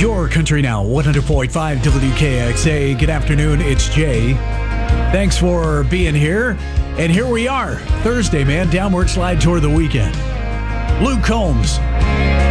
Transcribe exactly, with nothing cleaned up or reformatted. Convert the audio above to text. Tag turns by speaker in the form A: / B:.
A: Your Country Now, one hundred point five W K X A. Good afternoon, it's Jay. Thanks for being here. And here we are, Thursday, man, downward slide toward the weekend. Luke Combs